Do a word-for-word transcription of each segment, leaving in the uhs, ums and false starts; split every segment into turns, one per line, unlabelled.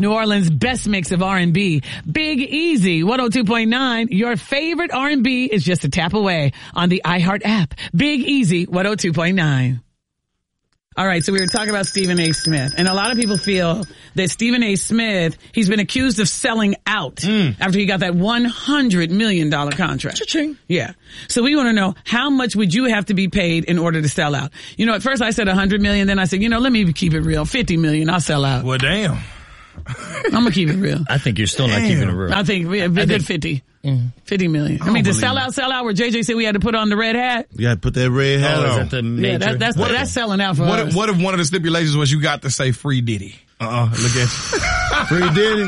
New Orleans' best mix of R and B. Big Easy, one oh two point nine. Your favorite R and B is just a tap away on the iHeart app. Big Easy, one oh two point nine. All right, so we were talking about Stephen A. Smith, and a lot of people feel that Stephen A. Smith, he's been accused of selling out mm. after he got that one hundred million dollars contract.
Cha-ching.
Yeah. So we want to know, how much would you have to be paid in order to sell out? You know, at first I said one hundred million dollars, then I said, you know, let me keep it real. fifty million dollars, I'll sell out.
Well, damn.
I'm going to keep it real.
I think you're still not
damn.
keeping it real.
I think we have a good fifty. Mm. fifty million. I, I mean, to sell out, sell out where J J said we had to put on the red hat.
You got to put that red hat
oh,
on.
Is that the major?
Yeah, that, that's,
what,
that's selling out for
what
us.
If, what if one of the stipulations was you got to say free Diddy? Uh-uh, look at
Free Diddy?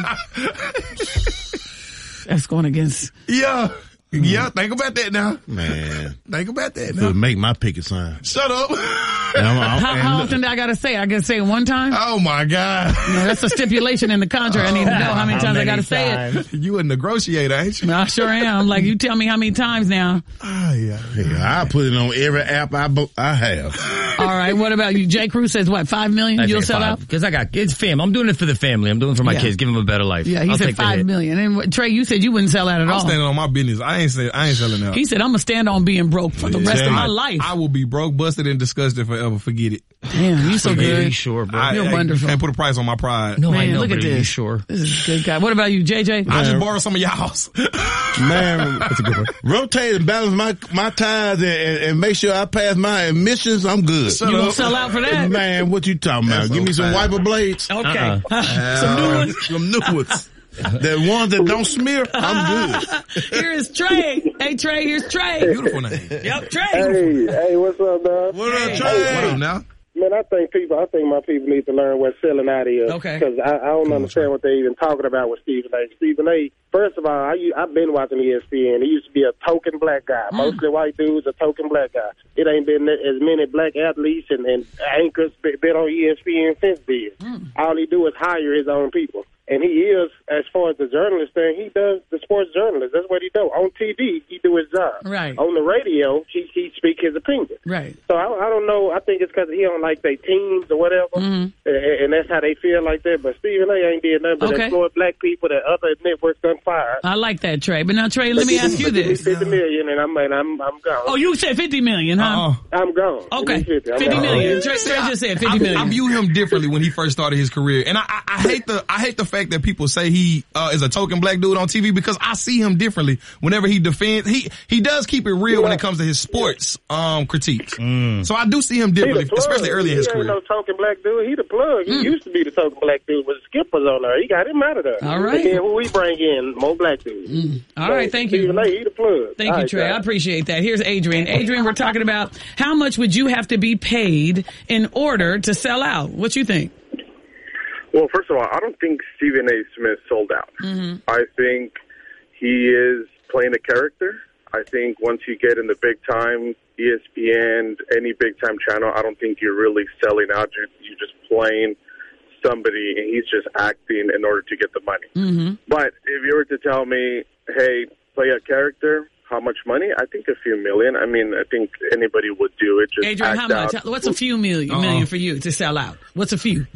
That's going against.
Yeah. Mm. Yeah, think about that now.
Man.
Think about that
It
now.
would make my picket sign.
Shut up.
And I'm, I'm,
How,
and
how
look,
often do I got to say it? I got to say it one time?
Oh, my God.
No, that's a stipulation in the contract. I need to know how many
How
times I
many
got to say it.
You a negotiator, ain't you?
I sure am. Like, you tell me how many times now.
Oh, yeah.
yeah, I put it on every app I, bo- I have.
All right, what about you? J. Cruz says what, five million?
I
You'll
think
sell
five,
out?
because I got it's fam. I'm doing it for the family. I'm doing it for my
Yeah.
kids. Give them a better life.
Yeah, he
I'll
said
take the
five
hit.
million. And what- Trey, you said you wouldn't sell out at
I'm
all.
standing on my business. I ain't say, I ain't selling out.
He said, I'm going to stand on being broke for the rest of my
I,
life.
I will be broke, busted, and disgusted forever. Forget it.
Damn, you so
Are you
good.
sure, bro?
I,
You're
I
wonderful.
can't put a price on my pride.
No, I
Man,
know,
look
but
at
are you
this.
sure?
This is a good guy. What about you, J J?
I just borrow some of y'all's.
Man, that's a good one. Rotate and balance my my tires and, and, and make sure I pass my emissions. I'm good.
Shut
You
up.
going to sell out for that?
Man, what you talking about?
That's
Give me
so
some
fine.
wiper blades.
Okay.
Uh-uh.
Some new ones.
Some new ones. The ones that don't smear, I'm good.
Here is Trey. Hey, Trey, here's Trey.
Beautiful name.
Yep, Trey.
Hey, hey, what's up, dog?
What up,
What
Trey?
up now?
Man, I think people, I think my people need to learn what selling out is.
Okay.
Because I, I don't understand what they even talking about with Stephen A. Stephen A. First of all, I, I've been watching E S P N. He used to be a token black guy.
Mm.
Mostly white dudes, a token black guy. It ain't been as many black athletes and, and anchors been on E S P N since then. Mm. All he do is hire his own people. And he is, as far as the journalist thing, he does the sports journalist. That's what he do. On T V, he do his job.
Right.
On the radio, he he speak his opinion.
Right.
So I, I don't know. I think it's because he don't like their teams or whatever,
Mhm.
and, and that's how they feel like that. But Stephen A. ain't did nothing but
Okay.
exploit black people that other networks done fired.
I like that, Trey. But now, Trey, let me ask you
But give me
this.
fifty million, and I'm and I'm I'm gone.
Oh, you said fifty million, huh?
Uh-uh.
I'm gone.
Okay.
Give me fifty. I'm
fifty
gone.
million. Trey, Trey just said fifty
I,
million.
I view him differently when he first started his career, and I, I, I hate the I hate the fact that people say he uh, is a token black dude on T V, because I see him differently whenever he defends. He he does keep it real when it comes to his sports um critiques.
Mm.
So I do see him
He the
differently,
plug.
especially early in his
he
career.
ain't no token black dude. He the plug. He used to be the token black dude, but Skip was on there. He got him out of there.
All right.
And then who we bring in? More black dudes.
All right, thank you.
Stephen A. He the plug.
Thank
All
you,
right,
Trey. I
guys.
appreciate that. Here's Adrian. Adrian, we're talking about how much would you have to be paid in order to sell out? What you think?
Well, first of all, I don't think Stephen A. Smith sold out.
Mm-hmm.
I think he is playing a character. I think once you get in the big time, E S P N, any big time channel, I don't think you're really selling out. You're, you're just playing somebody, and he's just acting in order to get the money.
Mm-hmm.
But if you were to tell me, hey, play a character, how much money? I think a few million. I mean, I think anybody would do it. Just
Adrian,
act
how much?
out.
What's a few million,
Uh-uh.
million for you to sell out? What's a few?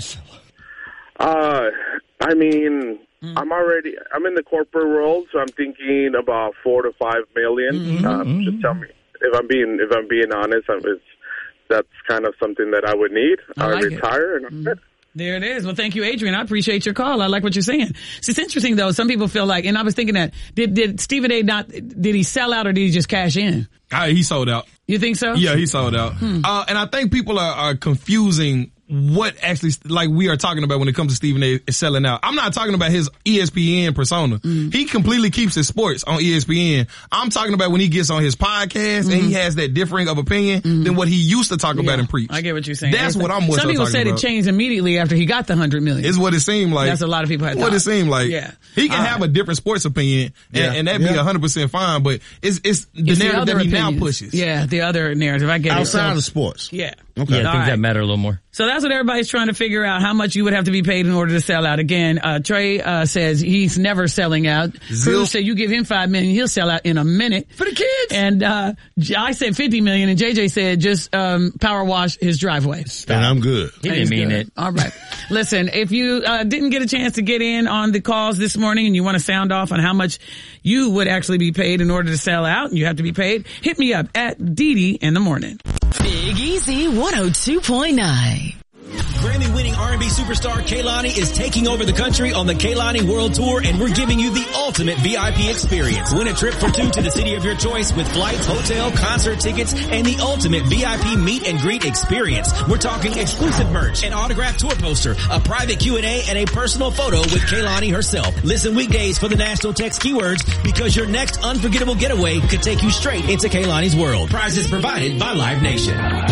Uh, I mean,
Mm.
I'm already, I'm in the corporate world, so I'm thinking about four to five million.
Mm-hmm.
Um, just tell me if I'm being, if I'm being honest, I'm, it's, that's kind of something that I would need.
I
I
like it.
retire and I'm good.
There it is. Well, thank you, Adrian. I appreciate your call. I like what you're saying. So it's interesting, though. Some people feel like, and I was thinking that, did, did Stephen A. not, did he sell out or did he just cash in?
Uh, he sold out.
You think so?
Yeah, he sold out.
Hmm.
Uh, and I think people are, are confusing what actually, like we are talking about when it comes to Stephen A. selling out. I'm not talking about his E S P N persona.
Mm.
He completely keeps his sports on E S P N. I'm talking about when he gets on his podcast
Mm-hmm.
and he has that differing of opinion mm-hmm. than what he used to talk
Yeah,
about and preach.
I get what you're saying.
That's what I'm more
Some
so
people
talking
said
about.
it changed immediately after he got the hundred million.
It's what it seemed like.
That's a lot of people had
What
thought.
it seemed like.
Yeah.
He can
All
have
right.
a different sports opinion and,
Yeah.
and that'd be
Yeah.
one hundred percent fine, but it's, it's the
It's
narrative
other
that he now
opinions.
pushes.
Yeah, the other narrative. I get
Outside
it.
of sports.
Yeah.
Okay. Yeah, I
All
think
right.
that matter a little more.
So that's what everybody's trying to figure out, how much you would have to be paid in order to sell out. Again, uh, Trey, uh, says he's never selling out. Cruz said you give him five million, he'll sell out in a minute.
For the kids.
And, uh, I said fifty million and J J said just, um, power wash his driveway.
And I'm good.
He didn't mean it.
All right. Listen, if you, uh, didn't get a chance to get in on the calls this morning and you want to sound off on how much you would actually be paid in order to sell out and you have to be paid, hit me up at D D in the morning.
Big Easy one oh two point nine.
Grammy-winning R and B superstar Kehlani is taking over the country on the Kehlani World Tour, and we're giving you the ultimate V I P experience. Win a trip for two to the city of your choice with flights, hotel, concert tickets, and the ultimate V I P meet and greet experience. We're talking exclusive merch, an autographed tour poster, a private Q and A, and a personal photo with Kehlani herself. Listen weekdays for the national text keywords, because your next unforgettable getaway could take you straight into Kehlani's world. Prizes provided by Live Nation.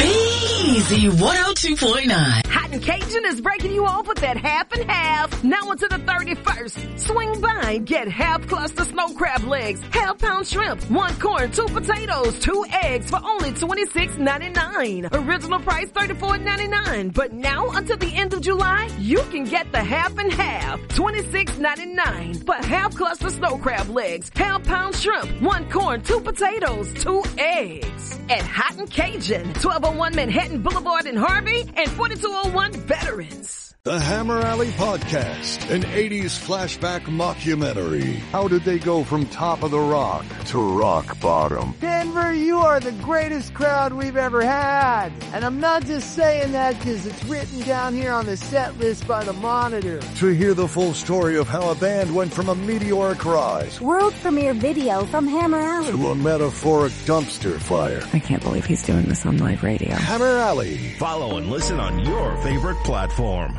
Big Easy one oh two point nine.
Hot and Cajun is breaking you off with that half and half. Now until the thirty-first. Swing by and get half cluster snow crab legs, half pound shrimp, one corn, two potatoes, two eggs for only twenty-six ninety-nine. Original price thirty-four ninety-nine. But now until the end of July, you can get the half and half, twenty-six ninety-nine. For half cluster snow crab legs, half pound shrimp, one corn, two potatoes, two eggs. At Hot and Cajun, twelve oh one Manhattan Boulevard in Harvey and forty-two oh one Veterans.
The Hammer Alley Podcast, an eighties flashback mockumentary. How did they go from top of the rock to rock bottom?
Denver, you are the greatest crowd we've ever had. And I'm not just saying that because it's written down here on the set list by the Monitor.
To hear the full story of how a band went from a meteoric rise,
world premiere video from Hammer Alley,
to a metaphoric dumpster fire.
I can't believe he's doing this on live radio.
Hammer Alley.
Follow and listen on your favorite platform.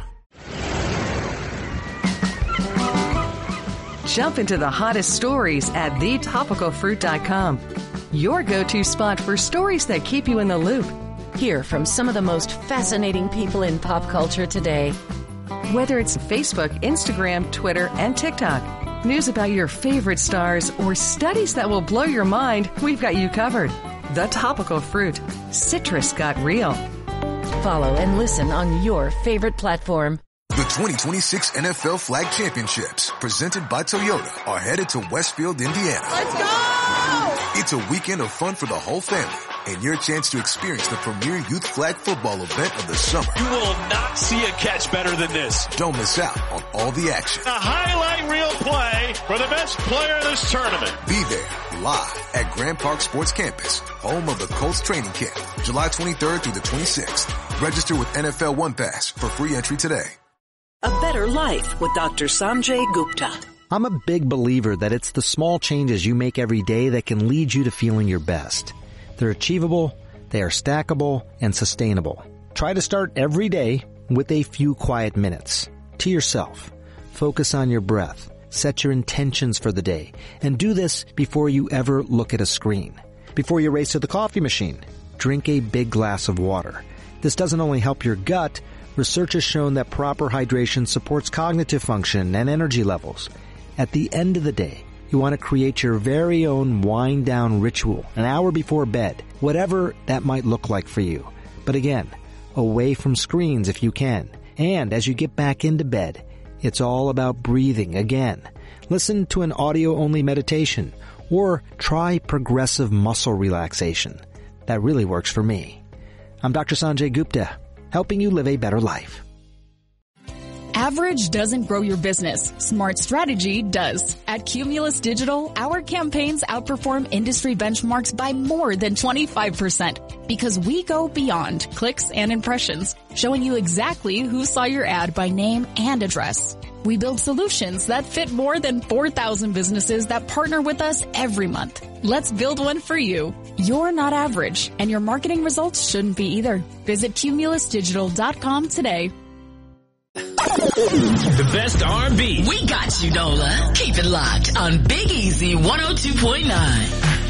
Jump into the hottest stories at the topical fruit dot com. Your go-to spot for stories that keep you in the loop.
Hear from some of the most fascinating people in pop culture today.
Whether it's Facebook, Instagram, Twitter, and TikTok, news about your favorite stars, or studies that will blow your mind, we've got you covered. The Topical Fruit. Citrus got real.
Follow and listen on your favorite platform.
The twenty twenty-six N F L Flag Championships, presented by Toyota, are headed to Westfield, Indiana.
Let's go!
It's a weekend of fun for the whole family, and your chance to experience the premier youth flag football event of the summer.
You will not see a catch better than this.
Don't miss out on all the action.
A highlight reel play for the best player of this tournament.
Be there, live at Grand Park Sports Campus, home of the Colts training camp, July twenty-third through the twenty-sixth. Register with N F L One Pass for free entry today.
A Better Life with Doctor Sanjay Gupta.
I'm a big believer that it's the small changes you make every day that can lead you to feeling your best. They're achievable, they are stackable, and sustainable. Try to start every day with a few quiet minutes. To yourself. Focus on your breath. Set your intentions for the day. And do this before you ever look at a screen. Before you race to the coffee machine, drink a big glass of water. This doesn't only help your gut. Research has shown that proper hydration supports cognitive function and energy levels. At the end of the day, you want to create your very own wind-down ritual an hour before bed, whatever that might look like for you. But again, away from screens if you can. And as you get back into bed, it's all about breathing again. Listen to an audio-only meditation or try progressive muscle relaxation. That really works for me. I'm Doctor Sanjay Gupta, helping you live a better life.
Average doesn't grow your business. Smart strategy does. At Cumulus Digital, our campaigns outperform industry benchmarks by more than twenty-five percent because we go beyond clicks and impressions, showing you exactly who saw your ad by name and address. We build solutions that fit more than four thousand businesses that partner with us every month. Let's build one for you. You're not average, and your marketing results shouldn't be either. Visit cumulus digital dot com today.
The best R and B.
We got you, Nola. Keep it locked on Big Easy one oh two point nine.